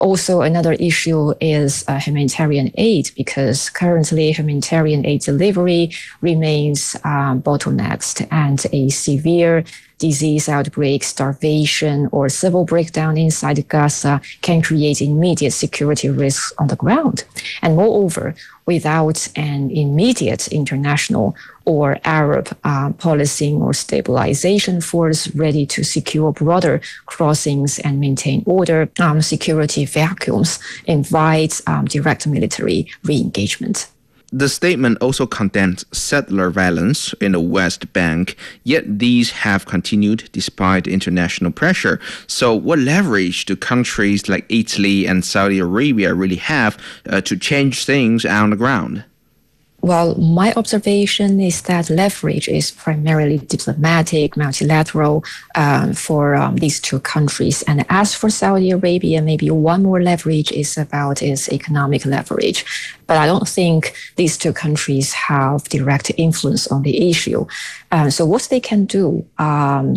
Also, another issue is humanitarian aid, because currently humanitarian aid delivery remains bottlenecked, and a severe disease outbreak, starvation, or civil breakdown inside Gaza can create immediate security risks on the ground. And moreover, without an immediate international or Arab policing or stabilization force ready to secure broader crossings and maintain order, security vacuums invite direct military re-engagement. The statement also condemned settler violence in the West Bank, yet these have continued despite international pressure. So what leverage do countries like Italy and Saudi Arabia really have to change things on the ground? Well, my observation is that leverage is primarily diplomatic, multilateral for these two countries. And as for Saudi Arabia, maybe one more leverage is about its economic leverage. But I don't think these two countries have direct influence on the issue. So what they can do